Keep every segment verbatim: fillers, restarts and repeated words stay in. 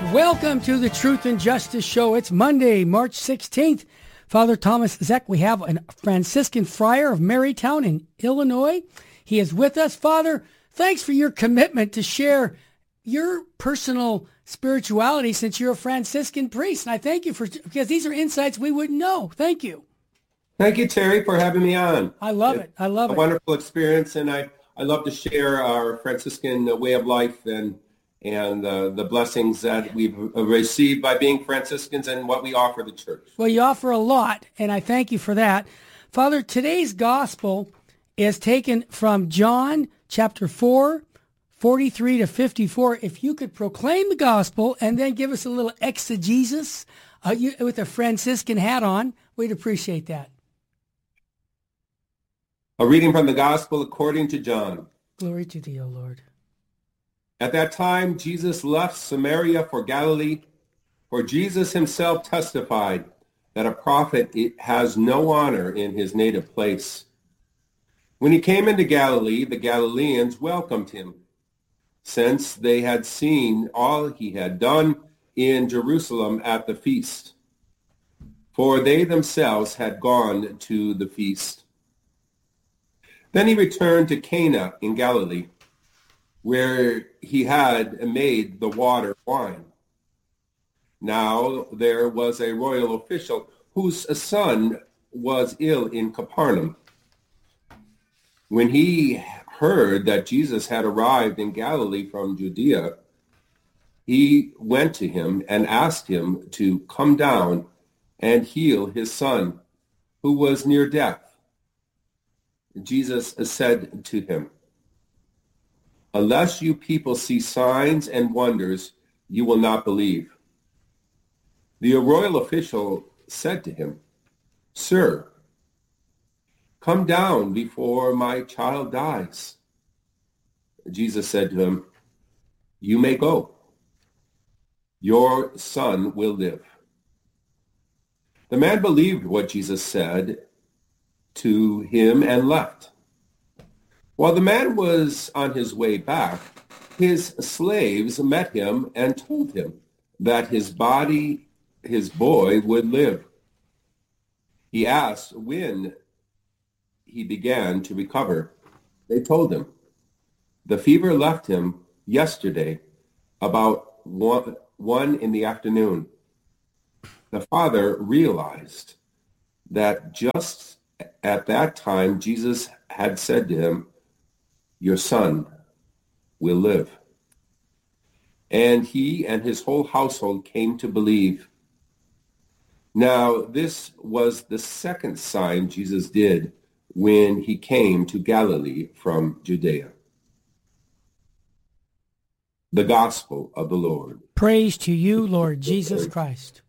Welcome to the Truth and Justice Show. It's Monday, March sixteenth. Father Thomas Zeck, we have a Franciscan friar of Marytown in Illinois. He is with us. Father, thanks for your commitment to share your personal spirituality since you're a Franciscan priest. And I thank you for, because these are insights we wouldn't know. Thank you. Thank you, Terry, for having me on. I love it's it. I love a it. A wonderful experience, and I, I love to share our Franciscan way of life and and uh, the blessings that we've received by being Franciscans and what we offer the church. Well, you offer a lot, and I thank you for that. Father, today's gospel is taken from John chapter four, forty-three to fifty-four. If you could proclaim the gospel and then give us a little exegesis uh, you, with a Franciscan hat on, we'd appreciate that. A reading from the gospel according to John. Glory to thee, O Lord. At that time, Jesus left Samaria for Galilee, for Jesus himself testified that a prophet has no honor in his native place. When he came into Galilee, the Galileans welcomed him, since they had seen all he had done in Jerusalem at the feast. For they themselves had gone to the feast. Then he returned to Cana in Galilee, where he had made the water wine. Now there was a royal official whose son was ill in Capernaum. When he heard that Jesus had arrived in Galilee from Judea, he went to him and asked him to come down and heal his son, who was near death. Jesus said to him, "Unless you people see signs and wonders, you will not believe." The royal official said to him, "Sir, come down before my child dies." Jesus said to him, "You may go. Your son will live." The man believed what Jesus said to him and left. While the man was on his way back, his slaves met him and told him that his body, his boy, would live. He asked when he began to recover. They told him, "The fever left him yesterday about one, one in the afternoon." The father realized that just at that time Jesus had said to him, "Your son will live." And he and his whole household came to believe. Now, this was the second sign Jesus did when he came to Galilee from Judea. The gospel of the Lord. Praise to you, Lord Jesus Christ.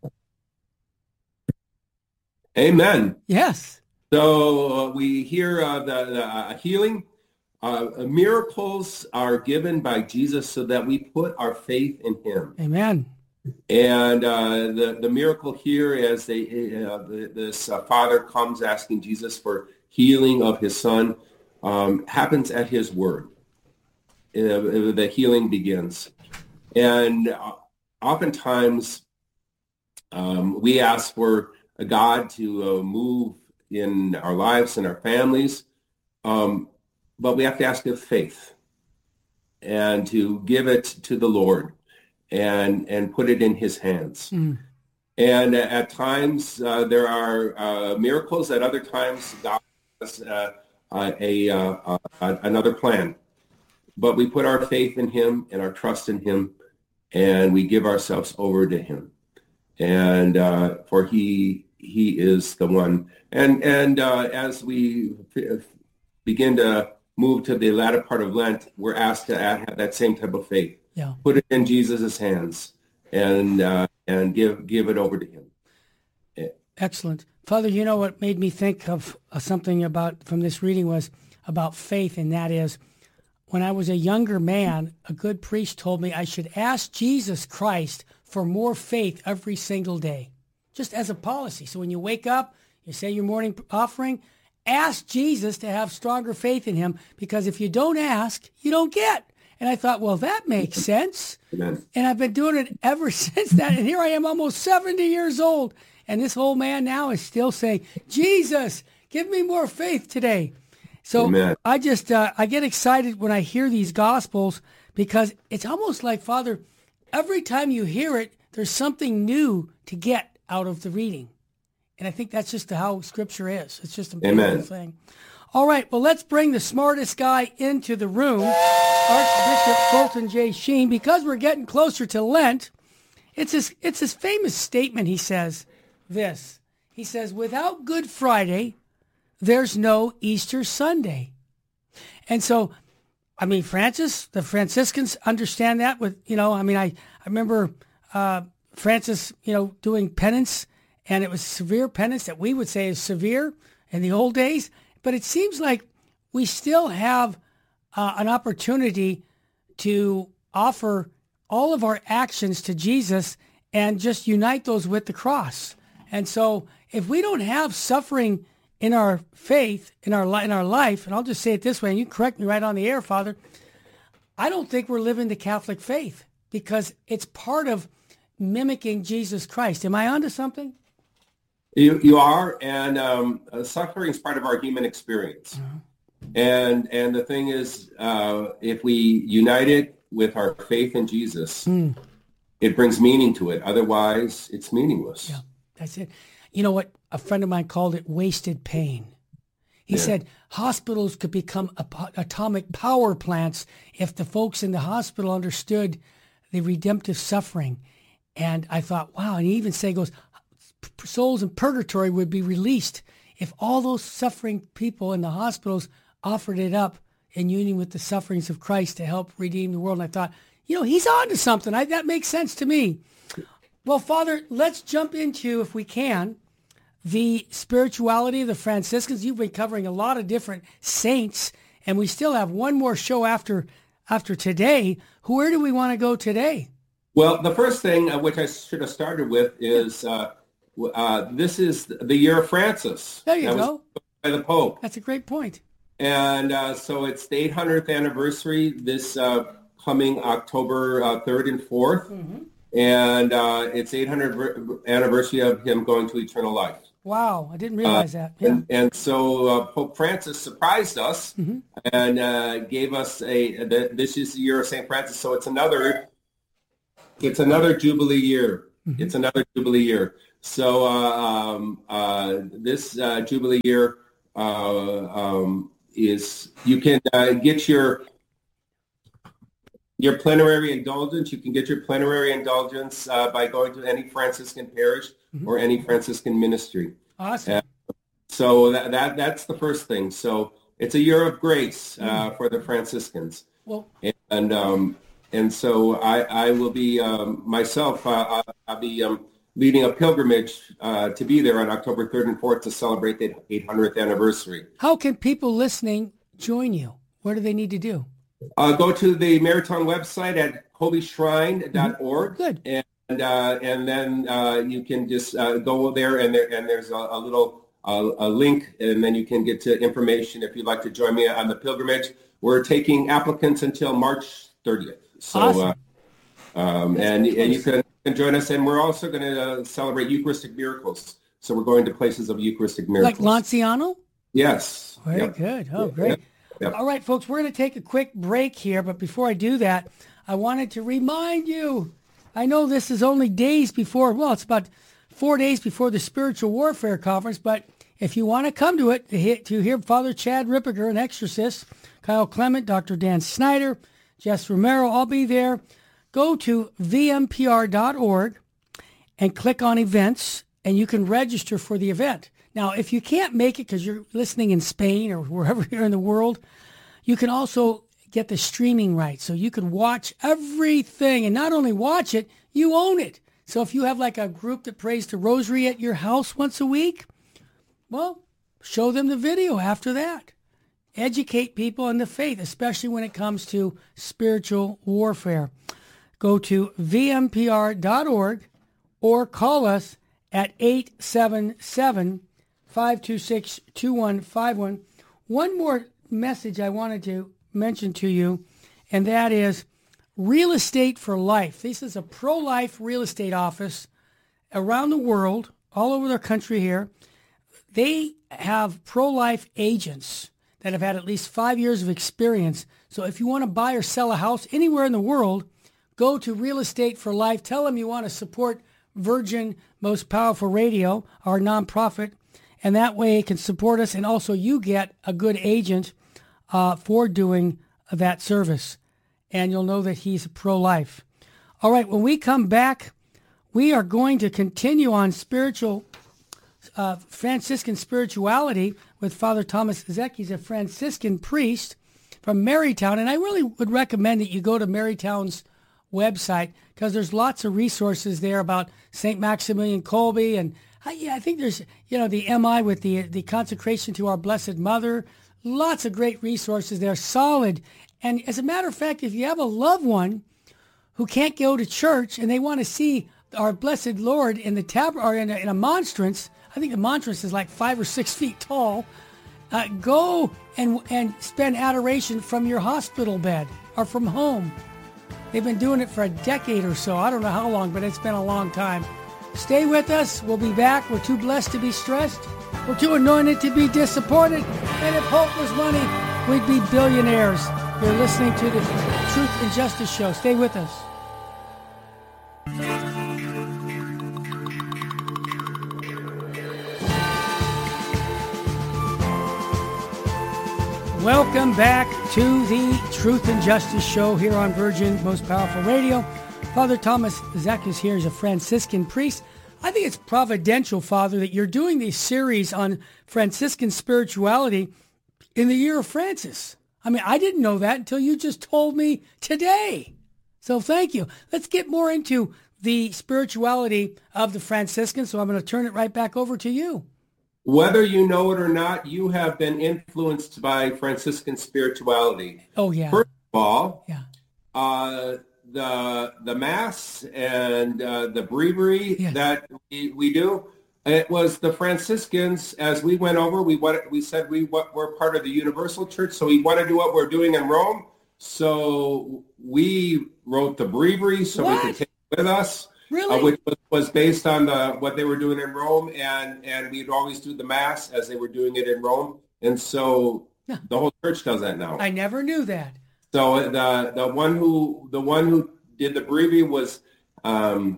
Amen. Yes. So uh, we hear uh, the, the uh, healing. Uh, miracles are given by Jesus so that we put our faith in him. Amen. And uh, the, the miracle here as they, uh, this uh, father comes asking Jesus for healing of his son um, happens at his word. Uh, the healing begins. And uh, oftentimes um, we ask for God to uh, move in our lives and our families. Um, But we have to ask of faith and to give it to the Lord and and put it in his hands. Mm. And at times uh, there are uh, miracles. At other times God has uh, a, uh, uh, another plan. But we put our faith in him and our trust in him, and we give ourselves over to him. And uh, for he he is the one. And and uh, as we f- begin to move to the latter part of Lent, we're asked to have that same type of faith. Yeah. Put it in Jesus' hands and uh, and give give it over to him. Excellent. Father, you know what made me think of uh, something about from this reading was about faith, and that is when I was a younger man, a good priest told me I should ask Jesus Christ for more faith every single day, just as a policy. So when you wake up, you say your morning offering, ask Jesus to have stronger faith in him, because if you don't ask, you don't get. And I thought, well, that makes sense. Amen. And I've been doing it ever since that. And here I am almost seventy years old. And this old man now is still saying, Jesus, give me more faith today. So Amen. I just, uh, I get excited when I hear these gospels because it's almost like, Father, every time you hear it, there's something new to get out of the reading. And I think that's just how Scripture is. It's just a beautiful Amen. thing. All right, well, let's bring the smartest guy into the room, Archbishop Fulton J. Sheen, because we're getting closer to Lent. It's his, it's his famous statement. He says this. He says, without Good Friday, there's no Easter Sunday. And so, I mean, Francis, the Franciscans understand that with, you know, I mean, I, I remember uh, Francis, you know, doing penance, and it was severe penance that we would say is severe in the old days. But it seems like we still have uh, an opportunity to offer all of our actions to Jesus and just unite those with the cross. And so if we don't have suffering in our faith, in our, li- in our life, and I'll just say it this way, and you correct me right on the air, Father, I don't think we're living the Catholic faith because it's part of mimicking Jesus Christ. Am I onto something? You you are, and um, uh, suffering is part of our human experience. Mm-hmm. And and the thing is, uh, if we unite it with our faith in Jesus, mm. it brings meaning to it. Otherwise, it's meaningless. Yeah, that's it. You know what? A friend of mine called it wasted pain. He yeah. said hospitals could become ap- atomic power plants if the folks in the hospital understood the redemptive suffering. And I thought, wow. And he even said, he goes, souls in purgatory would be released if all those suffering people in the hospitals offered it up in union with the sufferings of Christ to help redeem the world. And I thought, you know, he's on to something. I, that makes sense to me. Well, Father, let's jump into, if we can, the spirituality of the Franciscans. You've been covering a lot of different saints, and we still have one more show after after today. Where do we want to go today? Well, the first thing, uh, which I should have started with, is uh, uh, this is the year of Francis. There you that go. Was by the Pope. That's a great point. And uh, so it's the eight hundredth anniversary this uh, coming October uh, third and fourth. Mm-hmm. And uh, it's eight hundredth anniversary of him going to eternal life. Wow, I didn't realize uh, that. Yeah. And, and so uh, Pope Francis surprised us mm-hmm. and uh, gave us a, the, this is the year of Saint Francis. So it's another, it's another Jubilee year. Mm-hmm. It's another Jubilee year. So uh, um, uh, this uh, Jubilee year uh, um, is, you can uh, get your your plenary indulgence. You can get your plenary indulgence uh, by going to any Franciscan parish mm-hmm. or any Franciscan ministry. Awesome. Uh, so that, that that's the first thing. So it's a year of grace uh, mm-hmm. for the Franciscans. Well, and um, and so I, I will be um, myself. Uh, I'll be um, leading a pilgrimage uh, to be there on October third and fourth to celebrate the eight hundredth anniversary. How can people listening join you? What do they need to do? Uh, go to the Maritime website at holy shrine dot org. Good. And uh, and then uh, you can just uh, go there, and there and there's a, a little uh, a link, and then you can get to information if you'd like to join me on the pilgrimage. We're taking applicants until March thirtieth. So, awesome. uh, um, and and you can, can join us, and we're also going to uh, celebrate Eucharistic miracles. So we're going to places of Eucharistic miracles, like Lanciano. Yes. Very yep. good. Oh, yep. great. Yep. Yep. All right, folks, we're going to take a quick break here, but before I do that, I wanted to remind you, I know this is only days before, well, it's about four days before the Spiritual Warfare Conference, but if you want to come to it, to hear, to hear Father Chad Ripperger, an exorcist, Kyle Clement, Doctor Dan Snyder, Jess Romero, I'll be there. Go to v m p r dot org and click on events, and you can register for the event. Now, if you can't make it because you're listening in Spain or wherever you're in the world, you can also get the streaming rights. So you can watch everything, and not only watch it, you own it. So if you have like a group that prays the rosary at your house once a week, well, show them the video after that. Educate people in the faith, especially when it comes to spiritual warfare. Go to v m p r dot org or call us at eight seven seven, five two six, two one five one. One more message I wanted to mention to you and that is Real Estate for Life. This is a pro-life real estate office around the world, all over their country here. They have pro-life agents that have had at least five years of experience. So if you want to buy or sell a house anywhere in the world, go to Real Estate for Life. Tell them you want to support Virgin Most Powerful Radio, our nonprofit, and that way it can support us, and also you get a good agent uh, for doing that service. And you'll know that he's pro-life. All right, when we come back, we are going to continue on spiritual, uh, Franciscan spirituality with Father Thomas Zeck. He's a Franciscan priest from Marytown, and I really would recommend that you go to Marytown's website because there's lots of resources there about Saint Maximilian Kolbe, and I, yeah, I think there's, you know, the M I with the the consecration to our Blessed Mother. Lots of great resources there, solid. And as a matter of fact, if you have a loved one who can't go to church and they want to see our Blessed Lord in the tab or in a, in a monstrance, I think the monstrance is like five or six feet tall. Uh, go and and spend adoration from your hospital bed or from home. They've been doing it for a decade or so. I don't know how long, but it's been a long time. Stay with us. We'll be back. We're too blessed to be stressed. We're too anointed to be disappointed. And if hope was money, we'd be billionaires. You're listening to the Truth and Justice Show. Stay with us. Welcome back to the Truth and Justice Show here on Virgin Most Powerful Radio. Father Thomas Zeck is here as a Franciscan priest. I think it's providential, Father, that you're doing these series on Franciscan spirituality in the year of Francis. I mean, I didn't know that until you just told me today. So thank you. Let's get more into the spirituality of the Franciscans. So I'm going to turn it right back over to you. Whether you know it or not, you have been influenced by Franciscan spirituality. Oh, yeah. First of all, yeah. uh, the the Mass and uh, the breviary yes. that we, we do, it was the Franciscans, as we went over, we what we said we what, we're part of the Universal Church, so we want to do what we're doing in Rome. So we wrote the breviary so what? we could take it with us. Really? Uh, which was, was based on the what they were doing in Rome, and, and we'd always do the Mass as they were doing it in Rome. And so huh. the whole church does that now. I never knew that. So the the one who the one who did the breviary was um,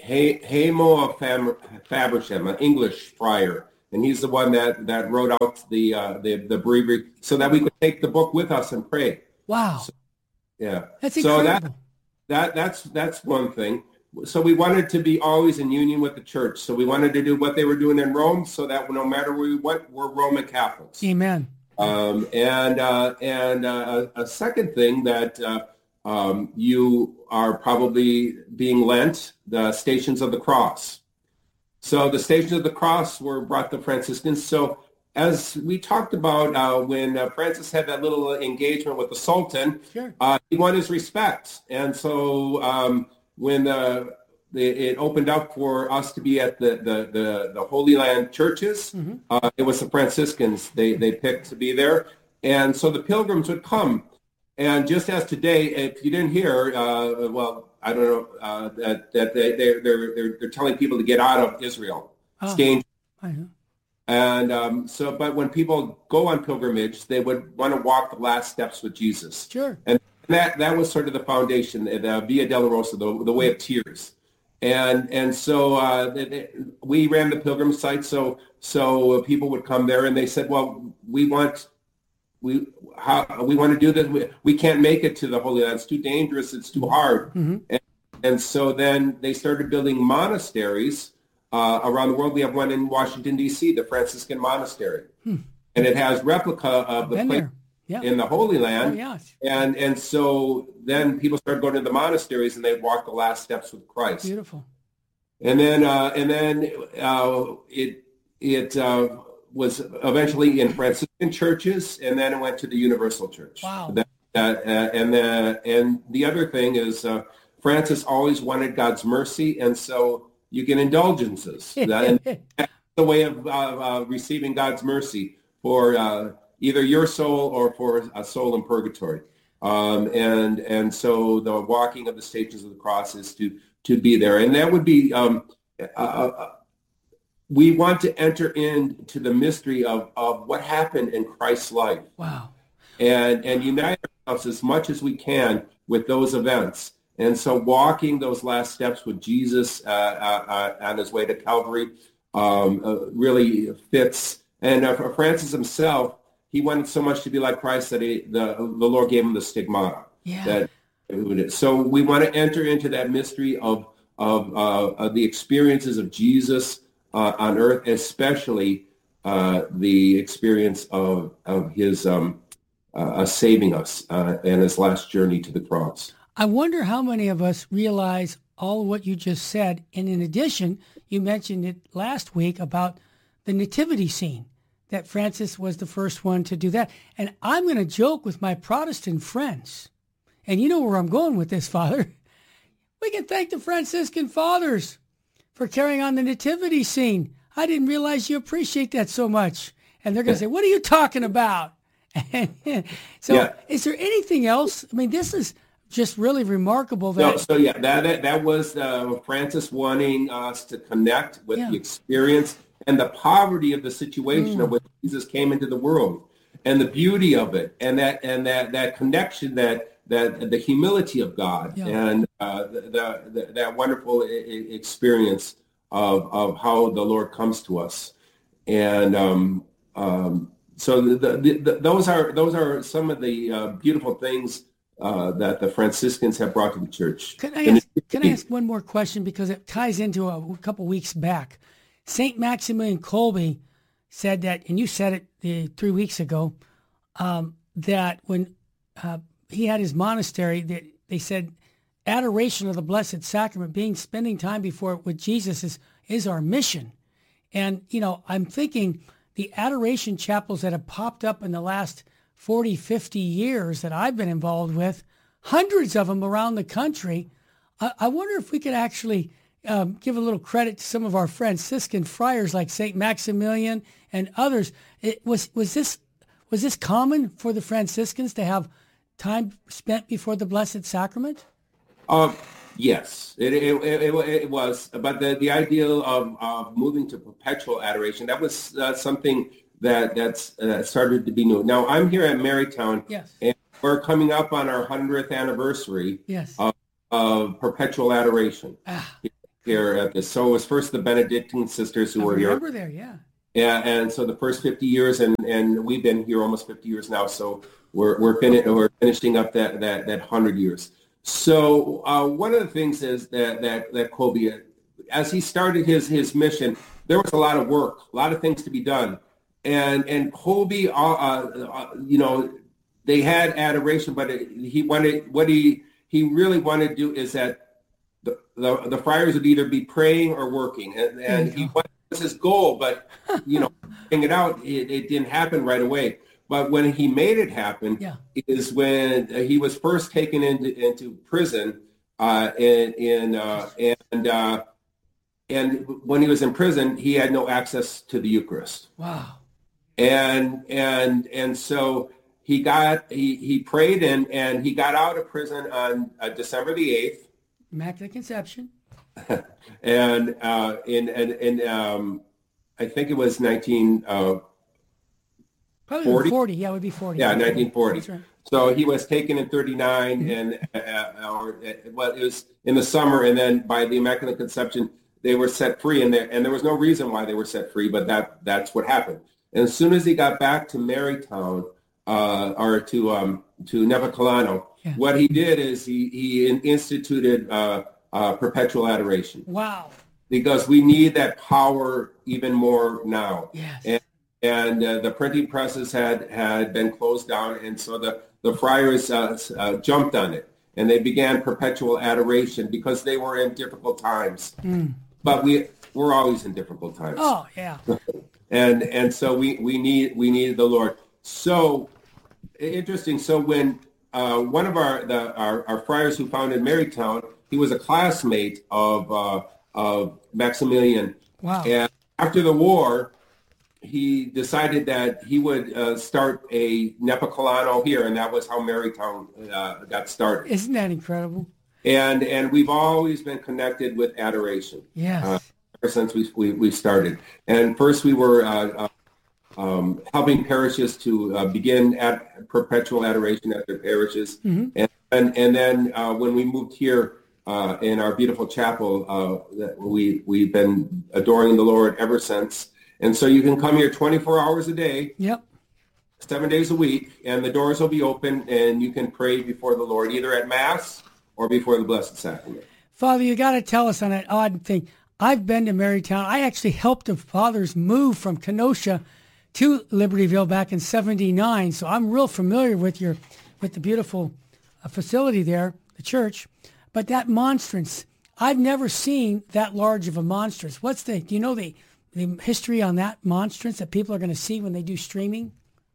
Hemo of Fabrisham, an English friar, and he's the one that, that wrote out the, uh, the the breviary so that we could take the book with us and pray. Wow. So, yeah. That's so incredible. that that that's that's one thing. So we wanted to be always in union with the church. So we wanted to do what they were doing in Rome so that no matter where we went, we're Roman Catholics. Amen. Um, and uh, and uh, a second thing that uh, um, you are probably being lent, the Stations of the Cross. So the Stations of the Cross were brought to Franciscans. So as we talked about uh, when uh, Francis had that little engagement with the Sultan, sure. uh, he won his respect. And so um, when uh, the, it opened up for us to be at the, the, the, the Holy Land churches, mm-hmm. uh, it was the Franciscans they, they picked to be there. And so the pilgrims would come. And just as today, if you didn't hear, uh, well, I don't know, uh, that, that they, they're, they're, they're, they're telling people to get out of Israel. Oh, it's dangerous. I know. And um, so, but when people go on pilgrimage, they would want to walk the last steps with Jesus. Sure. And that that was sort of the foundation, the Via Dolorosa, the, the way of tears. And and so uh, it, it, we ran the pilgrim site, so so people would come there, and they said, well, we want we how we want to do this. We, we can't make it to the Holy Land. It's too dangerous. It's too hard. Mm-hmm. And, and so then they started building monasteries uh, around the world. We have one in Washington, D C, the Franciscan Monastery, hmm. and it has replica of the Been place. there. Yeah. In the Holy Land. Oh, yes. And and so then people started going to the monasteries and they'd walk the last steps with Christ. Beautiful. And then uh, and then uh, it it uh, was eventually in Franciscan churches, and then it went to the Universal Church. Wow. That, uh, and the and the other thing is uh, Francis always wanted God's mercy, and so you get indulgences. And that's the way of uh, uh, receiving God's mercy for. Uh, either your soul or for a soul in purgatory. Um, and and so the walking of the stations of the cross is to to be there, and that would be um, uh, we want to enter into the mystery of of what happened in Christ's life. Wow. And and unite ourselves as much as we can with those events. And so walking those last steps with Jesus uh, uh, uh, on his way to Calvary um, uh, really fits. And uh, for Francis himself, he wanted so much to be like Christ that he, the the Lord gave him the stigmata. Yeah. That, so we want to enter into that mystery of of, uh, of the experiences of Jesus uh, on earth, especially uh, the experience of of his um, uh, saving us uh, and his last journey to the cross. I wonder how many of us realize all of what you just said. And in addition, you mentioned it last week about the nativity scene, that Francis was the first one to do that. And I'm going to joke with my Protestant friends, and you know where I'm going with this, Father. We can thank the Franciscan fathers for carrying on the nativity scene. I didn't realize you appreciate that so much. And they're going to say, what are you talking about? so yeah. Is there anything else? I mean, this is just really remarkable. That so, so yeah, that that, that was uh, Francis wanting us to connect with yeah. the experience and the poverty of the situation mm. of which Jesus came into the world, and the beauty of it, and that and that that connection, that that the humility of God, yeah. and uh, the, the, the that wonderful I- experience of of how the Lord comes to us, and um, um, so the, the, the, those are those are some of the uh, beautiful things Uh, that the Franciscans have brought to the church. Can I ask, can I ask one more question, because it ties into a, a couple weeks back? Saint Maximilian Kolbe said that, and you said it the, three weeks ago, um, that when uh, he had his monastery, that they said adoration of the Blessed Sacrament, being spending time before it with Jesus is is our mission. And you know, I'm thinking the adoration chapels that have popped up in the last forty, fifty years that I've been involved with, hundreds of them around the country. I, I wonder if we could actually um, give a little credit to some of our Franciscan friars like Saint Maximilian and others. It was was this was this common for the Franciscans to have time spent before the Blessed Sacrament? Um, yes, it, it, it, it was. But the, the idea of, of moving to perpetual adoration, that was uh, something that that's uh, started to be new. Now, I'm here at Marytown, yes. and we're coming up on our hundredth anniversary yes. of, of perpetual adoration ah. here at this. So it was first the Benedictine sisters who I were remember here. there, yeah. Yeah, and so the first fifty years, and, and we've been here almost fifty years now, so we're we're, fin- we're finishing up that that that one hundred years. So uh, one of the things is that that that Kolbe, as he started his his mission, there was a lot of work, a lot of things to be done. And and Kolbe, uh, uh, you know, they had adoration, but it, he wanted what he he really wanted to do is that the the, the friars would either be praying or working, and, and he wanted, was his goal. But you know, bring it out, it, it didn't happen right away. But when he made it happen, yeah. is when he was first taken into into prison, uh, in in uh, and uh, and when he was in prison, he had no access to the Eucharist. Wow. And and and so he got he, he prayed and, and he got out of prison on uh, December the eighth. Immaculate Conception. and uh, in and in, in um, I think it was nineteen uh, probably forty. forty. Yeah, it would be forty. Yeah, nineteen forty. That's right. So he was taken in thirty-nine, mm-hmm. and uh, or uh, well, it was in the summer, and then by the Immaculate Conception they were set free, and there and there was no reason why they were set free, but that that's what happened. And as soon as he got back to Marytown, uh, or to um, to Nepocolano, yeah. what he did is he, he instituted uh, uh, perpetual adoration. Wow. Because we need that power even more now. Yes. And, and uh, the printing presses had, had been closed down, and so the, the friars uh, uh, jumped on it, and they began perpetual adoration because they were in difficult times. Mm. But we, we're always in difficult times. Oh, yeah. And and so we, we need we needed the Lord. So interesting. So when uh, one of our, the, our our friars who founded Marytown, he was a classmate of uh, of Maximilian. Wow. And after the war, he decided that he would uh, start a Nepocolano here, and that was how Marytown uh, got started. Isn't that incredible? And and we've always been connected with adoration. Yes. Uh, ever since we, we we started. And first we were uh, uh, um, helping parishes to uh, begin at perpetual adoration at their parishes, mm-hmm. and, and and then uh, when we moved here. Uh, in our beautiful chapel, uh, that we, we've been adoring the Lord ever since. And so you can come here twenty-four hours a day, yep, seven days a week, and the doors will be open, and you can pray before the Lord, either at Mass or before the Blessed Sacrament. Father, you got to tell us on that odd thing. I've been to Marytown. I actually helped the fathers move from Kenosha to Libertyville back in seventy-nine, so I'm real familiar with your with the beautiful uh, facility there, the church. But that monstrance, I've never seen that large of a monstrance. What's the, do you know the, the history on that monstrance that people are going to see when they do streaming?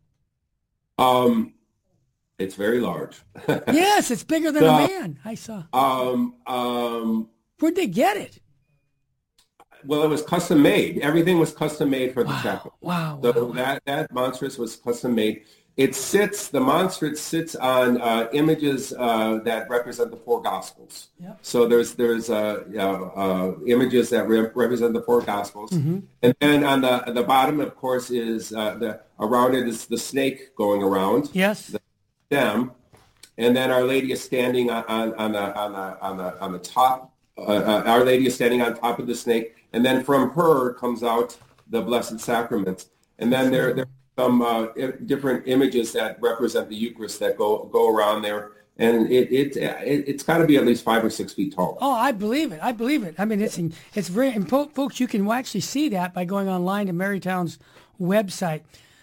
Um, it's very large. Yes, it's bigger than uh, a man, I saw. Um, um, Where'd they get it? Well, it was custom made. Everything was custom made for the wow, chapel. Wow. So wow. that, that monstrance was custom made. It sits, the monstrance sits on uh, images uh, that represent the four Gospels. Yep. So there's there's uh, uh, uh, images that re- represent the four Gospels. Mm-hmm. And then on the the bottom, of course, is uh, the around it is the snake going around. Yes. The stem. And then Our Lady is standing on, on, on, the, on, the, on, the, on the top. Uh, uh, Our Lady is standing on top of the snake. And then from her comes out the Blessed Sacraments. And then there there. Some uh, different images that represent the Eucharist that go go around there, and it it, it it's got to be at least five or six feet tall. Oh, I believe it. I believe it. I mean, it's it's very. And folks, you can actually see that by going online to Marytown's website.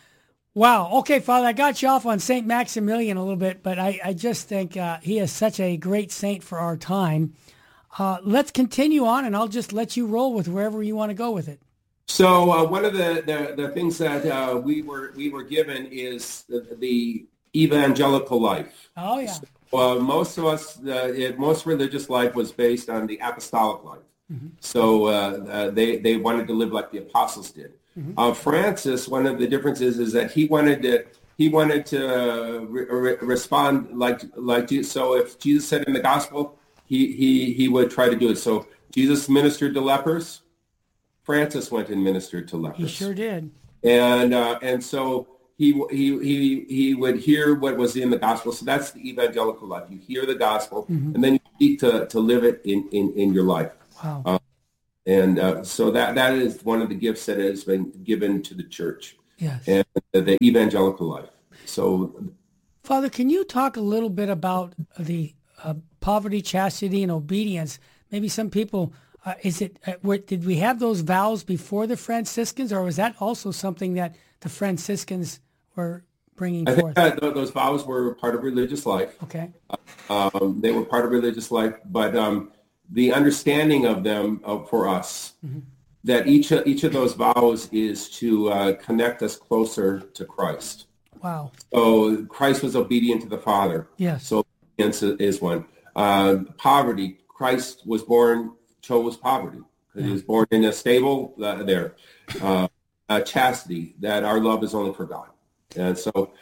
Wow. Okay, Father, I got you off on Saint Maximilian a little bit, but I I just think uh, he is such a great saint for our time. Uh, let's continue on, and I'll just let you roll with wherever you want to go with it. So uh, one of the, the, the things that uh, we were we were given is the, the evangelical life. Oh, yeah. So, uh, most of us, uh, it, most religious life was based on the apostolic life. Mm-hmm. So uh, uh, they, they wanted to live like the apostles did. Mm-hmm. Uh, Francis, one of the differences is that he wanted to he wanted to uh, re- re- respond like like Jesus. So if Jesus said in the gospel, he he he would try to do it. So Jesus ministered to lepers. Francis went and ministered to lepers. He sure did. And uh, and so he he he he would hear what was in the gospel. So that's the evangelical life. You hear the gospel, mm-hmm. and then you seek to, to live it in, in, in your life. Wow. Uh, and uh, so that that is one of the gifts that has been given to the church. Yes. And the, the evangelical life. So, Father, can you talk a little bit about the uh, poverty, chastity, and obedience? Maybe some people. Uh, is it? Uh, what, did we have those vows before the Franciscans, or was that also something that the Franciscans were bringing I forth? think that those vows were part of religious life. Okay. Uh, um, they were part of religious life, but um, the understanding of them uh, for us, mm-hmm. that each of, each of those vows is to uh, connect us closer to Christ. Wow. So Christ was obedient to the Father. Yes. So obedience is one. Uh, poverty. Christ was born. Chose poverty because he was born in a stable uh, there. Uh, uh, chastity, that our love is only for God, and so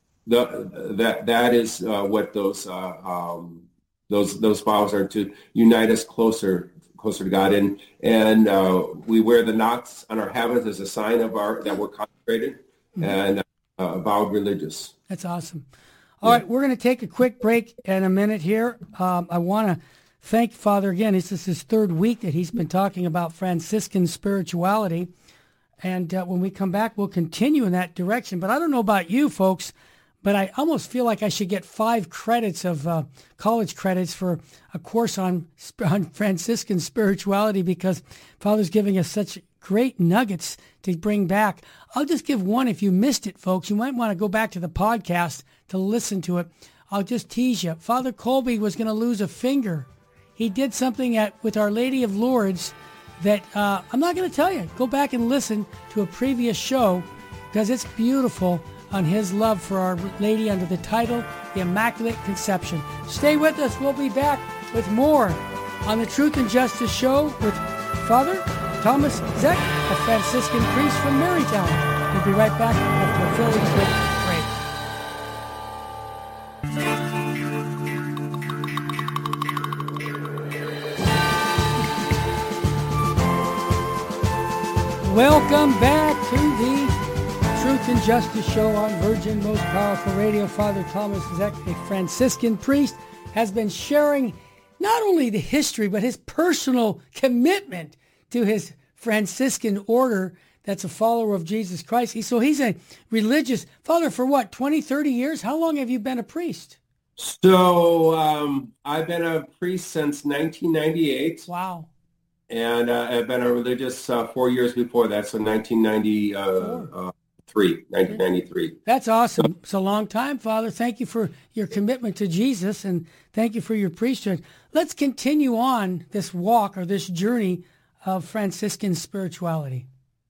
the that that is uh, what those uh, um, those those vows are, to unite us closer closer to God, and and uh, we wear the knots on our habits as a sign of our that we're consecrated mm-hmm. and uh, vowed religious. That's awesome. All yeah. right, we're going to take a quick break in a minute here. Um, I want to. Thank Father again. This is his third week that he's been talking about Franciscan spirituality. And uh, when we come back, we'll continue in that direction. But I don't know about you folks, but I almost feel like I should get five credits of uh, college credits for a course on, on Franciscan spirituality, because Father's giving us such great nuggets to bring back. I'll just give one. If you missed it, folks, you might want to go back to the podcast to listen to it. I'll just tease you. Father Kolbe was going to lose a finger. He did something at with Our Lady of Lourdes that uh, I'm not going to tell you. Go back and listen to a previous show, because it's beautiful on his love for Our Lady under the title, The Immaculate Conception. Stay with us. We'll be back with more on the Truth and Justice Show with Father Thomas Zeck, a Franciscan priest from Marytown. We'll be right back after a fairly quick break. Welcome back to the Truth and Justice Show on Virgin Most Powerful Radio. Father Thomas Zeck, a Franciscan priest, has been sharing not only the history, but his personal commitment to his Franciscan order that's a follower of Jesus Christ. He, so he's a religious father for what, twenty, thirty years? How long have you been a priest? So um, I've been a priest since nineteen ninety-eight. Wow. And uh, I've been a religious uh, four years before that, so nineteen ninety-three, nineteen ninety-three. That's awesome. It's a long time, Father. Thank you for your commitment to Jesus, and thank you for your priesthood. Let's continue on this walk or this journey of Franciscan spirituality.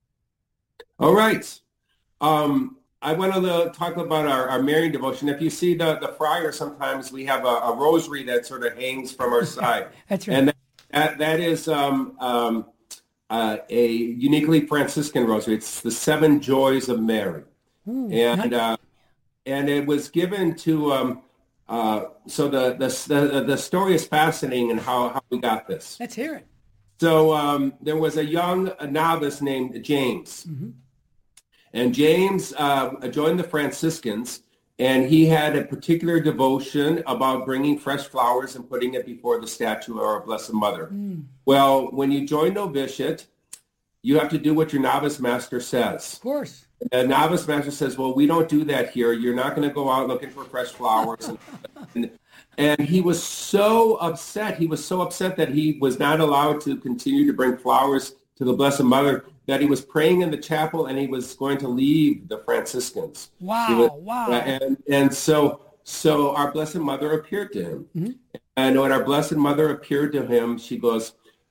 All right. Um, I want to talk about our, our Marian devotion. If you see the, the friar, sometimes we have a, a rosary that sort of hangs from our side. That's right. And that, that, that is um, um, uh, a uniquely Franciscan rosary. It's the Seven Joys of Mary. Ooh, and nice. uh, and it was given to, um, uh, so the, the, the, the story is fascinating and how, how we got this. Let's hear it. So um, there was a young novice named James. Mm-hmm. And James uh, joined the Franciscans, and he had a particular devotion about bringing fresh flowers and putting it before the statue of our Blessed Mother. Mm. Well, when you join novitiate, you have to do what your novice master says. Of course. The novice master says, well, we don't do that here. You're not going to go out looking for fresh flowers. and, and, and he was so upset. He was so upset that he was not allowed to continue to bring flowers to the Blessed Mother, that he was praying in the chapel and he was going to leave the Franciscans. Wow, was, wow. And, and so so our Blessed Mother appeared to him. Mm-hmm. And when our Blessed Mother appeared to him, she goes,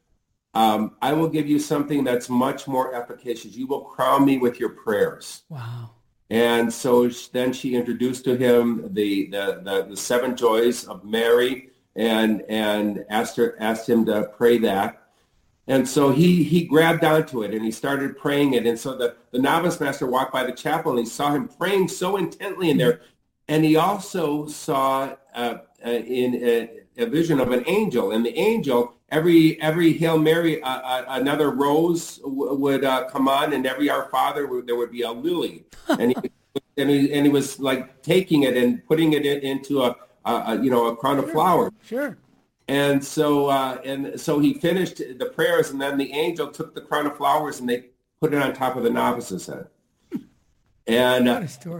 um, I will give you something that's much more efficacious. You will crown me with your prayers. Wow. And so then she introduced to him the, the, the, the seven joys of Mary and and asked her asked him to pray that. And so he, he grabbed onto it and he started praying it. And so the, the novice master walked by the chapel and he saw him praying so intently in there. And he also saw uh, uh, in a, a vision of an angel. And the angel, every every Hail Mary, uh, uh, another rose w- would uh, come on, and every Our Father, there would be a lily. And he, and he, and he was like taking it and putting it in, into a, a, a, you know, a crown of sure, flowers. Sure. And so, uh, and so he finished the prayers, and then the angel took the crown of flowers and they put it on top of the novice's head. And uh,